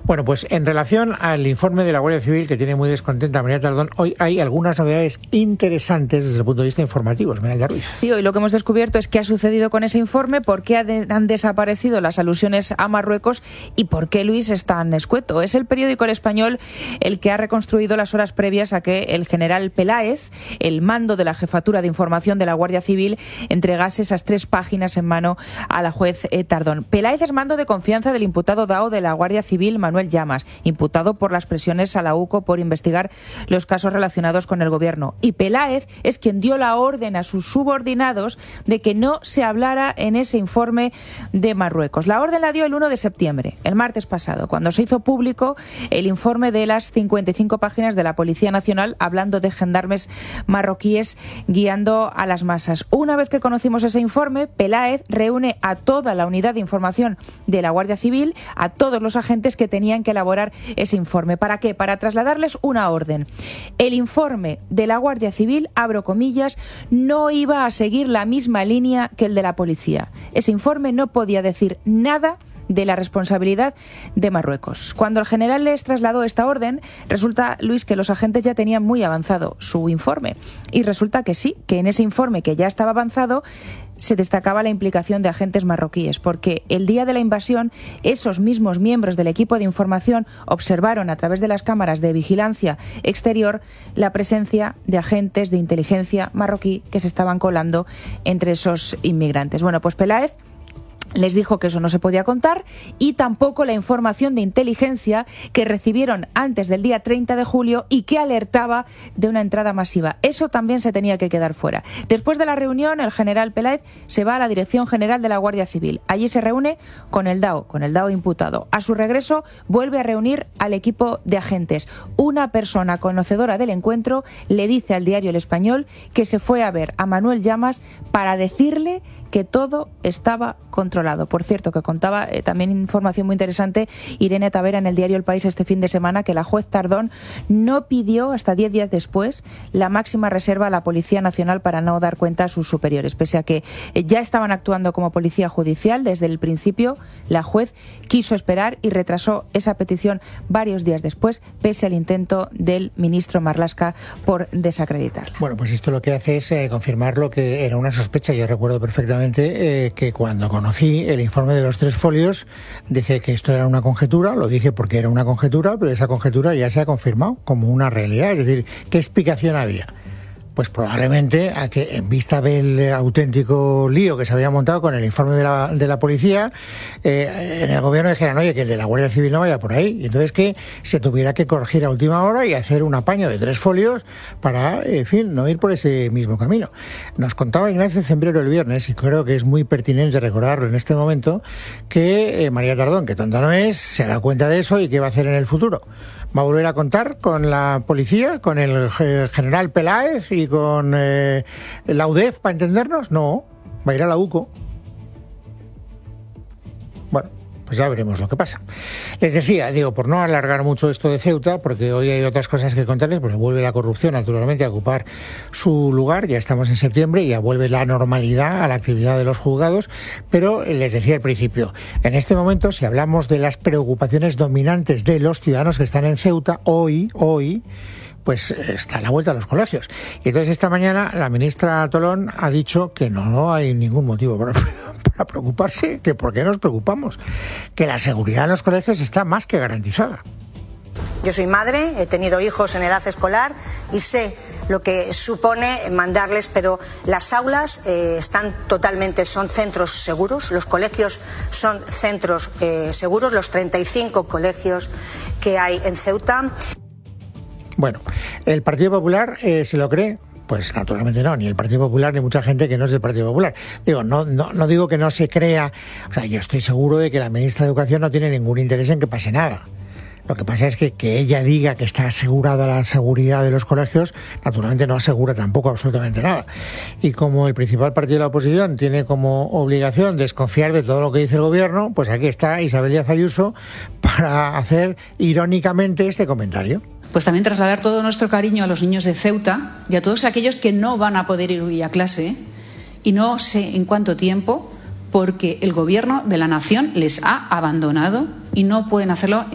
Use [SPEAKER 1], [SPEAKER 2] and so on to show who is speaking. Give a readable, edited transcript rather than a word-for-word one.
[SPEAKER 1] Bueno, pues en relación al informe de la Guardia Civil, que tiene muy descontenta a María Tardón, hoy hay algunas novedades interesantes desde el punto de vista informativo. Esmeralda Ruiz.
[SPEAKER 2] Sí, hoy lo que hemos descubierto es qué ha sucedido con ese informe, por qué han desaparecido las alusiones a Marruecos y por qué Luis es tan escueto. Es el periódico El Español el que ha reconstruido las horas previas a que el general Peláez, el mando de la Jefatura de Información de la Guardia Civil, entregase esas 3 páginas en mano a la juez Tardón. Peláez es mando de confianza del imputado DAO de la Guardia Civil, Manuel Llamas, imputado por las presiones a la UCO por investigar los casos relacionados con el gobierno. Y Peláez es quien dio la orden a sus subordinados de que no se hablara en ese informe de Marruecos. La orden la dio el 1 de septiembre, el martes pasado, cuando se hizo público el informe de las 55 páginas de la Policía Nacional hablando de gendarmes marroquíes guiando a las masas. Una vez que conocimos ese informe, Peláez reúne a toda la unidad de información de la Guardia Civil, a todos los agentes que tenían que elaborar ese informe. ¿Para qué? Para trasladarles una orden. El informe de la Guardia Civil, abro comillas, no iba a seguir la misma línea que el de la policía. Ese informe no podía decir nada de la responsabilidad de Marruecos. Cuando el general les trasladó esta orden, resulta, Luis, que los agentes ya tenían muy avanzado su informe. Y resulta que sí, que en ese informe que ya estaba avanzado se destacaba la implicación de agentes marroquíes, porque el día de la invasión esos mismos miembros del equipo de información observaron a través de las cámaras de vigilancia exterior la presencia de agentes de inteligencia marroquí que se estaban colando entre esos inmigrantes. Bueno, pues Peláez les dijo que eso no se podía contar y tampoco la información de inteligencia que recibieron antes del día 30 de julio y que alertaba de una entrada masiva. Eso también se tenía que quedar fuera. Después de la reunión, el general Peláez se va a la Dirección General de la Guardia Civil. Allí se reúne con el DAO imputado. A su regreso, vuelve a reunir al equipo de agentes. Una persona conocedora del encuentro le dice al diario El Español que se fue a ver a Manuel Llamas para decirle que todo estaba controlado. Por cierto, que contaba también información muy interesante Irene Tavera en el diario El País este fin de semana, que la juez Tardón no pidió hasta 10 días después la máxima reserva a la Policía Nacional para no dar cuenta a sus superiores. Pese a que ya estaban actuando como policía judicial desde el principio, la juez quiso esperar y retrasó esa petición varios días después, pese al intento del ministro Marlaska por desacreditarla.
[SPEAKER 1] Bueno, pues esto lo que hace es confirmar lo que era una sospecha. Yo recuerdo perfectamente que cuando conocí el informe de los 3 folios dije que esto era una conjetura, lo dije porque era una conjetura, pero esa conjetura ya se ha confirmado como una realidad. Es decir, ¿qué explicación había? Pues probablemente a que en vista del auténtico lío que se había montado con el informe de la policía, en el gobierno dijeran, oye, que el de la Guardia Civil no vaya por ahí. Y entonces que se tuviera que corregir a última hora y hacer un apaño de 3 folios para, en fin, no ir por ese mismo camino. Nos contaba Ignacio Zembrero el viernes, y creo que es muy pertinente recordarlo en este momento, que María Tardón, que tonta no es, se da cuenta de eso y qué va a hacer en el futuro. ¿Va a volver a contar con la policía, con el general Peláez y con la UDEF, para entendernos? No, va a ir a la UCO. Bueno, pues ya veremos lo que pasa. Les decía, por no alargar mucho esto de Ceuta, porque hoy hay otras cosas que contarles, porque vuelve la corrupción naturalmente a ocupar su lugar, ya estamos en septiembre y ya vuelve la normalidad a la actividad de los juzgados, pero les decía al principio, en este momento, si hablamos de las preocupaciones dominantes de los ciudadanos que están en Ceuta, hoy, pues está a la vuelta a los colegios. Y entonces esta mañana la ministra Tolón ha dicho que no hay ningún motivo para preocuparse, que por qué nos preocupamos, que la seguridad en los colegios está más que garantizada.
[SPEAKER 3] Yo soy madre, he tenido hijos en edad escolar y sé lo que supone mandarles, pero las aulas son centros seguros, los colegios son centros seguros, los 35 colegios que hay en Ceuta.
[SPEAKER 1] Bueno, ¿el Partido Popular se lo cree? Pues naturalmente no, ni el Partido Popular ni mucha gente que no es del Partido Popular. No digo que no se crea, o sea, yo estoy seguro de que la ministra de Educación no tiene ningún interés en que pase nada. Lo que pasa es que ella diga que está asegurada la seguridad de los colegios, naturalmente no asegura tampoco absolutamente nada. Y como el principal partido de la oposición tiene como obligación desconfiar de todo lo que dice el gobierno, pues aquí está Isabel Díaz Ayuso para hacer irónicamente este comentario.
[SPEAKER 4] Pues también trasladar todo nuestro cariño a los niños de Ceuta y a todos aquellos que no van a poder ir hoy a clase, y no sé en cuánto tiempo, porque el gobierno de la nación les ha abandonado y no pueden hacerlo